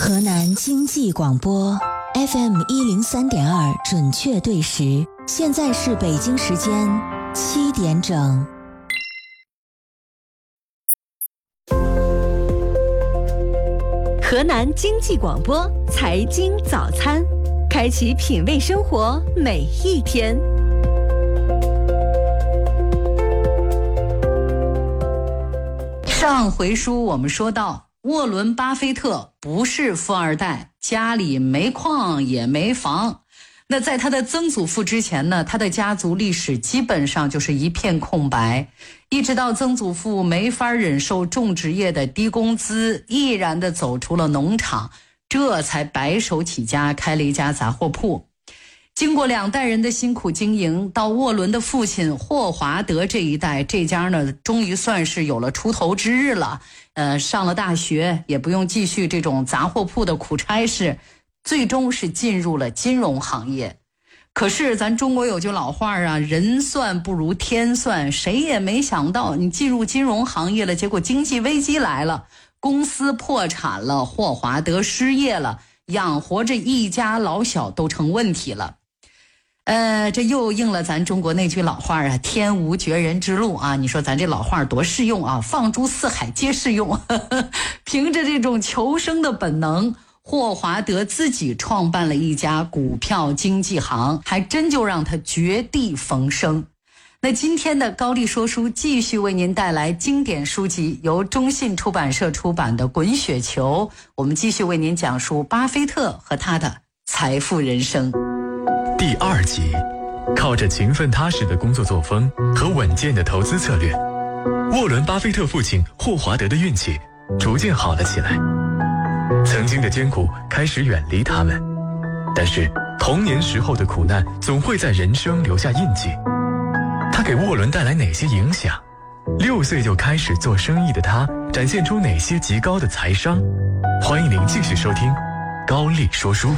河南经济广播 FM103.2 准确对时，现在是北京时间7点整。 河南经济广播财经早餐，开启品味生活每一天。 上回书我们说到，沃伦·巴菲特不是富二代，家里没矿也没房。那在他的曾祖父之前呢，他的家族历史基本上就是一片空白，一直到曾祖父没法忍受种植业的低工资，毅然地走出了农场，这才白手起家开了一家杂货铺。经过2代人的辛苦经营，到沃伦的父亲霍华德这一代，这家呢终于算是有了出头之日了。上了大学，也不用继续这种杂货铺的苦差事，最终是进入了金融行业。可是咱中国有句老话啊，人算不如天算，谁也没想到你进入金融行业了，结果经济危机来了，公司破产了，霍华德失业了，养活着一家老小都成问题了。这又应了咱中国那句老话啊，天无绝人之路啊！你说咱这老话多适用啊，放诸四海皆适用。凭着这种求生的本能，霍华德自己创办了一家股票经纪行，还真就让他绝地逢生。那今天的高丽说书继续为您带来经典书籍，由中信出版社出版的《滚雪球》，我们继续为您讲述巴菲特和他的财富人生。 第2集，靠着勤奋踏实的工作作风和稳健的投资策略，沃伦·巴菲特父亲霍华德的运气逐渐好了起来。曾经的艰苦开始远离他们，但是童年时候的苦难总会在人生留下印记。他给沃伦带来哪些影响？6岁就开始做生意的他展现出哪些极高的财商？欢迎您继续收听高丽说书。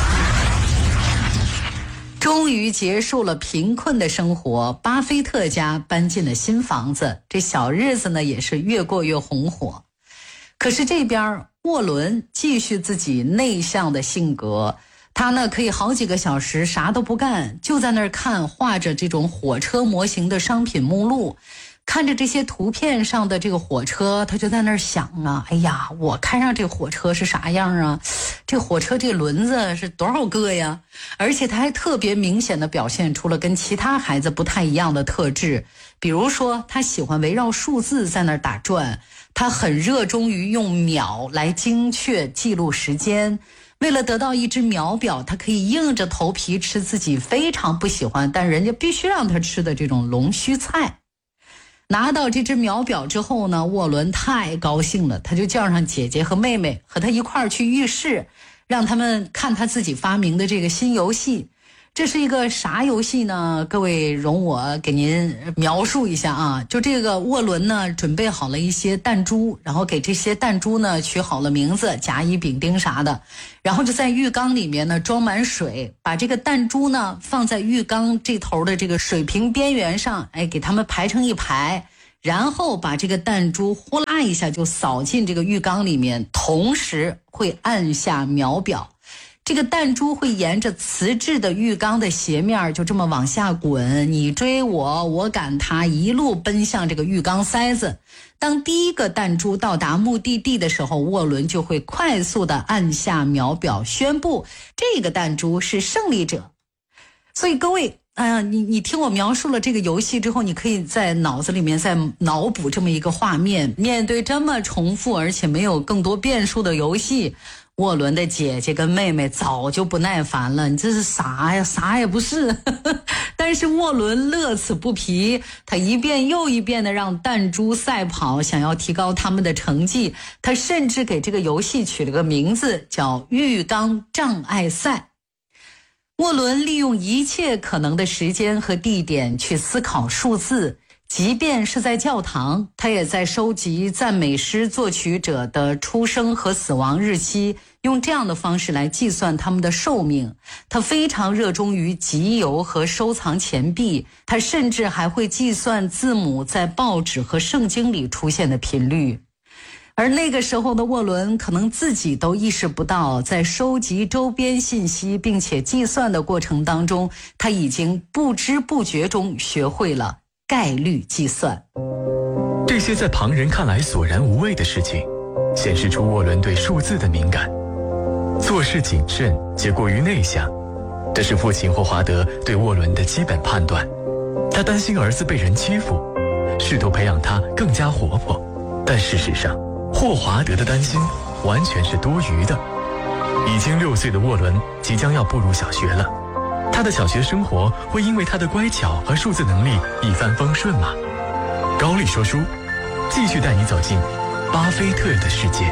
终于结束了贫困的生活，巴菲特家搬进了新房子，这小日子呢也是越过越红火。可是这边沃伦继续自己内向的性格，他呢可以好几个小时啥都不干，就在那儿看画着这种火车模型的商品目录，看着这些图片上的这个火车，他就在那儿想啊，哎呀，我看上这火车是啥样啊？这火车这轮子是多少个呀？而且他还特别明显的表现出了跟其他孩子不太一样的特质，比如说他喜欢围绕数字在那儿打转，他很热衷于用秒来精确记录时间。为了得到一只秒表，他可以硬着头皮吃自己非常不喜欢但人家必须让他吃的这种龙须菜。拿到这只秒表之后呢，沃伦太高兴了，他就叫上姐姐和妹妹和他一块儿去浴室，让他们看他自己发明的这个新游戏。这是一个啥游戏呢？各位容我给您描述一下啊。就这个沃伦呢准备好了一些弹珠，然后给这些弹珠呢取好了名字，甲乙丙丁啥的，然后就在浴缸里面呢装满水，把这个弹珠呢放在浴缸这头的这个水平边缘上，给它们排成一排，然后把这个弹珠呼啦一下就扫进这个浴缸里面，同时会按下秒表。这个弹珠会沿着瓷质的浴缸的斜面就这么往下滚，你追我，我赶他，一路奔向这个浴缸塞子。当第一个弹珠到达目的地的时候，沃伦就会快速的按下秒表，宣布这个弹珠是胜利者。所以各位你听我描述了这个游戏之后，你可以在脑子里面再脑补这么一个画面，面对这么重复而且没有更多变数的游戏，沃伦的姐姐跟妹妹早就不耐烦了，你这是啥呀？啥也不是。但是沃伦乐此不疲，他一遍又一遍的让弹珠赛跑，想要提高他们的成绩。他甚至给这个游戏取了个名字，叫浴缸障碍赛。沃伦利用一切可能的时间和地点去思考数字，即便是在教堂，他也在收集赞美诗作曲者的出生和死亡日期，用这样的方式来计算他们的寿命。他非常热衷于集邮和收藏钱币，他甚至还会计算字母在报纸和圣经里出现的频率。 而那个时候的沃伦可能自己都意识不到，在收集周边信息并且计算的过程当中，他已经不知不觉中学会了概率计算。 这些在旁人看来索然无味的事情，显示出沃伦对数字的敏感。做事谨慎且过于内向，这是父亲霍华德对沃伦的基本判断。他担心儿子被人欺负，试图培养他更加活泼。但事实上，霍华德的担心完全是多余的。已经6岁的沃伦即将要步入小学了，他的小学生活会因为他的乖巧和数字能力一帆风顺吗？高丽说书继续带你走进巴菲特的世界。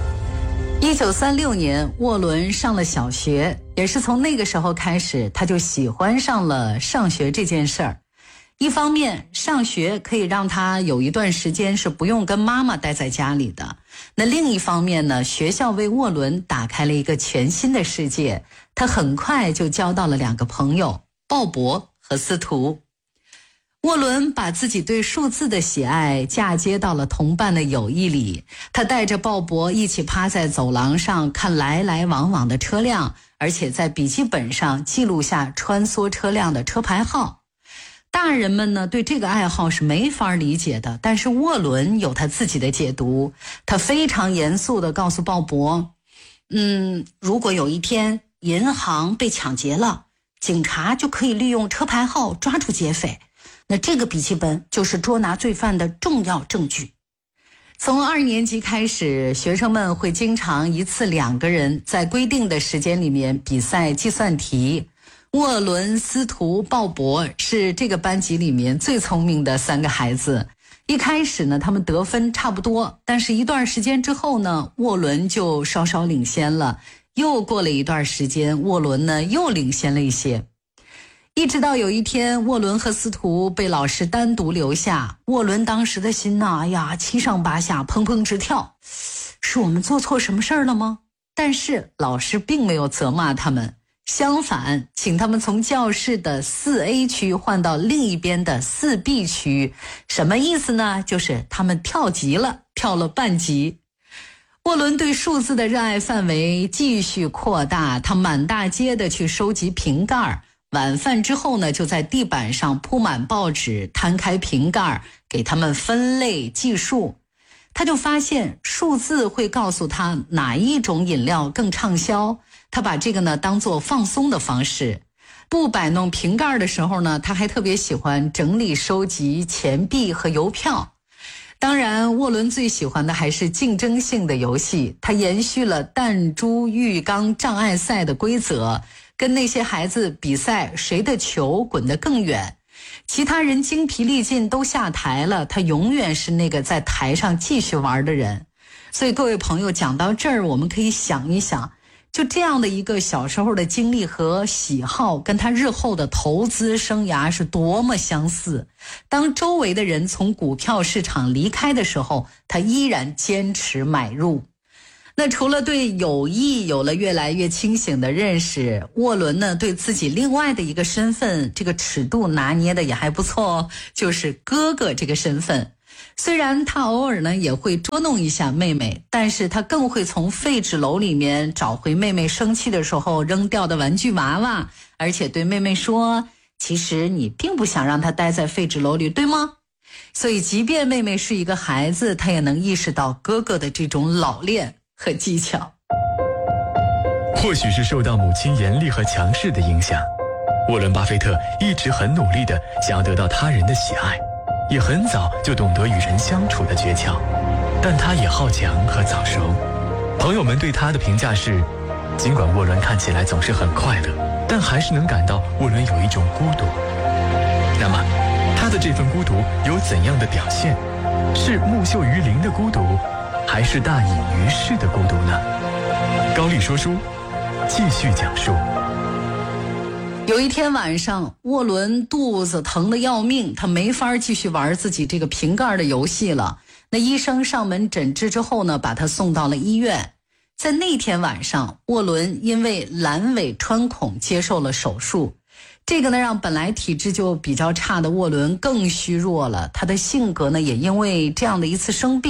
1936年，沃伦上了小学，也是从那个时候开始，他就喜欢上了上学这件事儿。一方面，上学可以让他有一段时间是不用跟妈妈待在家里的。那另一方面呢，学校为沃伦打开了一个全新的世界，他很快就交到了2个朋友，鲍勃和司徒。沃伦把自己对数字的喜爱嫁接到了同伴的友谊里，他带着鲍勃一起趴在走廊上看来来往往的车辆，而且在笔记本上记录下穿梭车辆的车牌号。大人们呢，对这个爱好是没法理解的，但是沃伦有他自己的解读。他非常严肃地告诉鲍勃，如果有一天银行被抢劫了，警察就可以利用车牌号抓住劫匪，那这个笔记本就是捉拿罪犯的重要证据。从2年级开始，学生们会经常一次2个人在规定的时间里面比赛计算题。沃伦、司徒、鲍勃是这个班级里面最聪明的3个孩子。一开始呢，他们得分差不多，但是一段时间之后呢，沃伦就稍稍领先了。又过了一段时间，沃伦呢又领先了一些。一直到有一天，沃伦和司徒被老师单独留下，沃伦当时的心呐，七上八下，砰砰直跳。是我们做错什么事儿了吗？但是老师并没有责骂他们，相反，请他们从教室的4A 区换到另一边的4B 区。什么意思呢？就是他们跳级了，跳了半级。沃伦对数字的热爱范围继续扩大，他满大街的去收集瓶盖。晚饭之后呢，就在地板上铺满报纸，摊开瓶盖，给他们分类计数。他就发现数字会告诉他哪一种饮料更畅销，他把这个呢当作放松的方式。不摆弄瓶盖的时候呢，他还特别喜欢整理收集钱币和邮票。当然，沃伦最喜欢的还是竞争性的游戏，他延续了弹珠浴缸障碍赛的规则，跟那些孩子比赛谁的球滚得更远。其他人精疲力尽都下台了，他永远是那个在台上继续玩的人。所以各位朋友，讲到这儿，我们可以想一想，就这样的一个小时候的经历和喜好，跟他日后的投资生涯是多么相似。当周围的人从股票市场离开的时候，他依然坚持买入。那除了对友谊有了越来越清醒的认识，沃伦呢对自己另外的一个身份，这个尺度拿捏的也还不错哦，就是哥哥这个身份。虽然他偶尔呢也会捉弄一下妹妹，但是他更会从废纸篓里面找回妹妹生气的时候扔掉的玩具娃娃，而且对妹妹说，其实你并不想让她待在废纸篓里，对吗？所以即便妹妹是一个孩子，他也能意识到哥哥的这种老练和技巧。 或许是受到母亲严厉和强势的影响，沃伦·巴菲特一直很努力地想要得到他人的喜爱，也很早就懂得与人相处的诀窍，但他也好强和早熟。朋友们对他的评价是，尽管沃伦看起来总是很快乐，但还是能感到沃伦有一种孤独。那么他的这份孤独有怎样的表现？是木秀于林的孤独，还是大隐于市的孤独呢？高丽说书继续讲述。 有一天晚上，沃伦肚子疼得要命，他没法继续玩自己这个瓶盖的游戏了。那医生上门诊治之后呢，把他送到了医院。在那天晚上，沃伦因为阑尾穿孔接受了手术。这个呢，让本来体质就比较差的沃伦更虚弱了。他的性格呢，也因为这样的一次生病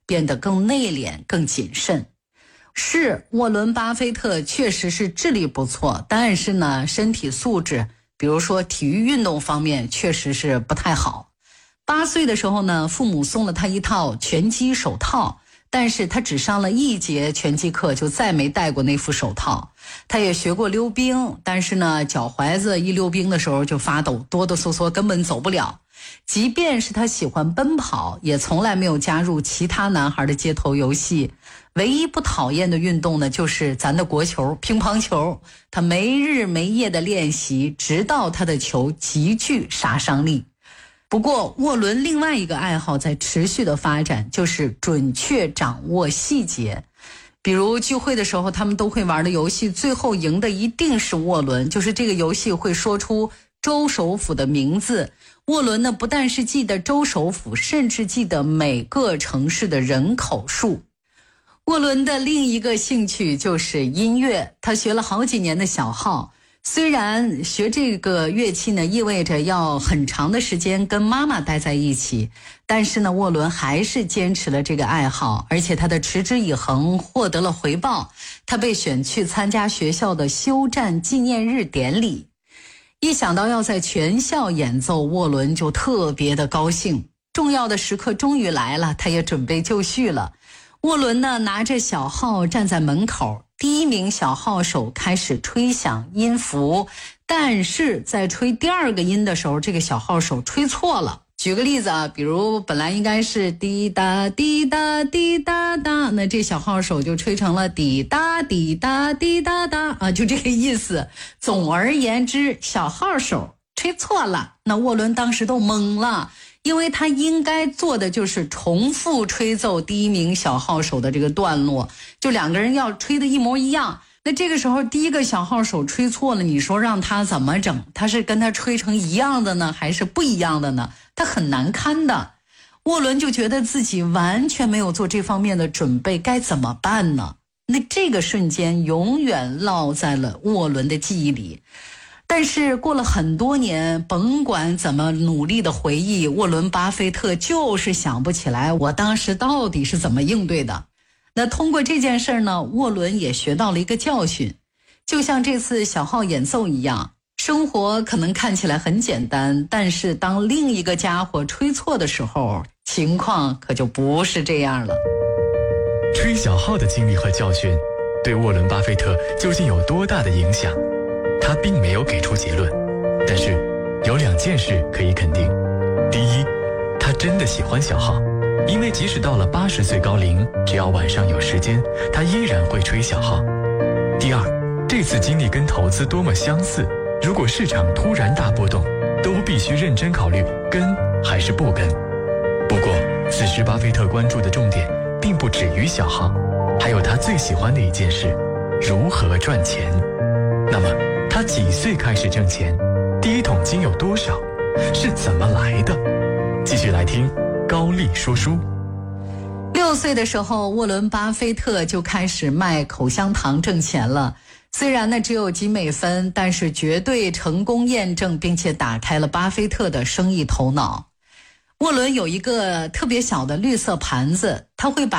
变得更内敛、更谨慎。是，沃伦·巴菲特确实是智力不错，但是呢，身体素质，比如说体育运动方面确实是不太好。8岁的时候呢，父母送了他一套拳击手套，但是他只上了1节拳击课，就再没戴过那副手套。他也学过溜冰，但是呢，脚踝子一溜冰的时候就发抖，哆哆嗦嗦，根本走不了。即便是他喜欢奔跑，也从来没有加入其他男孩的街头游戏。唯一不讨厌的运动呢，就是咱的国球乒乓球。他没日没夜的练习，直到他的球极具杀伤力。不过沃伦另外一个爱好在持续的发展，就是准确掌握细节。比如聚会的时候他们都会玩的游戏，最后赢的一定是沃伦，就是这个游戏会说出州首府的名字。沃伦呢，不但是记得州首府，甚至记得每个城市的人口数。沃伦的另一个兴趣就是音乐，他学了好几年的小号。虽然学这个乐器呢，意味着要很长的时间跟妈妈待在一起，但是呢，沃伦还是坚持了这个爱好，而且他的持之以恒获得了回报。他被选去参加学校的休战纪念日典礼。一想到要在全校演奏，沃伦就特别的高兴。重要的时刻终于来了，他也准备就绪了。沃伦呢，拿着小号站在门口，第一名小号手开始吹响音符，但是在吹第2个音的时候，这个小号手吹错了。举个例子啊，比如本来应该是滴答滴答滴答答，那这小号手就吹成了滴答滴答滴答答啊，就这个意思。总而言之，小号手吹错了，那沃伦当时都懵了。因为他应该做的就是重复吹奏第一名小号手的这个段落，就2个人要吹的一模一样。那这个时候第一个小号手吹错了，你说让他怎么整？他是跟他吹成一样的呢，还是不一样的呢？他很难堪的。沃伦就觉得自己完全没有做这方面的准备，该怎么办呢？那这个瞬间永远烙在了沃伦的记忆里。但是过了很多年，甭管怎么努力的回忆，沃伦·巴菲特就是想不起来我当时到底是怎么应对的。那通过这件事呢，沃伦也学到了一个教训，就像这次小号演奏一样，生活可能看起来很简单，但是当另一个家伙吹错的时候，情况可就不是这样了。 吹小号的经历和教训对沃伦·巴菲特究竟有多大的影响？他并没有给出结论，但是有2件事可以肯定。第一，他真的喜欢小号，因为即使到了80岁高龄，只要晚上有时间，他依然会吹小号。第二，这次经历跟投资多么相似，如果市场突然大波动，都必须认真考虑跟还是不跟。不过此时巴菲特关注的重点并不止于小号，还有他最喜欢的一件事，如何赚钱。那么他几岁开始挣钱？第一桶金有多少？是怎么来的？继续来听高丽说书。 6岁的时候，沃伦·巴菲特就开始卖口香糖挣钱了。虽然呢只有几美分，但是绝对成功验证，并且打开了巴菲特的生意头脑。沃伦有一个特别小的绿色盘子，他会把